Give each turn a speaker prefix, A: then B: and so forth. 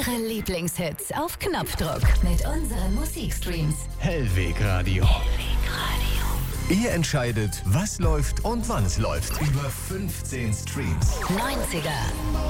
A: Eure Lieblingshits auf Knopfdruck mit unseren Musikstreams.
B: Hellweg Radio. Ihr entscheidet, was läuft und wann es läuft. Über 15 Streams.
A: 90er.